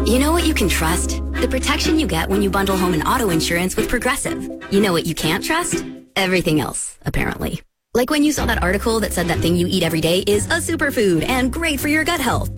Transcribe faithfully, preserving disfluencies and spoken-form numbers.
You know what you can trust? The protection you get when you bundle home and auto insurance with Progressive. You know what you can't trust? Everything else, apparently. Like when you saw that article that said that thing you eat every day is a superfood and great for your gut health.